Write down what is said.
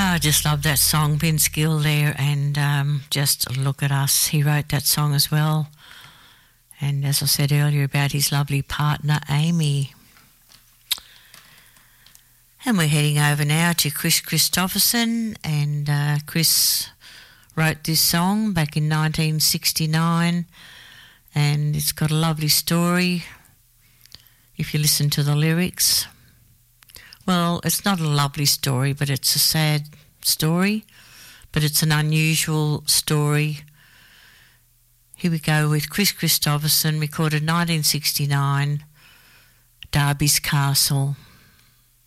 I just love that song, Vince Gill there, and just look at us. He wrote that song as well. And as I said earlier about his lovely partner, Amy. And we're heading over now to Chris Christopherson, and Chris wrote this song back in 1969, and it's got a lovely story if you listen to the lyrics. Well, it's not a lovely story, but it's a sad story, but it's an unusual story. Here we go with Chris Christopherson, recorded 1969, Darby's Castle.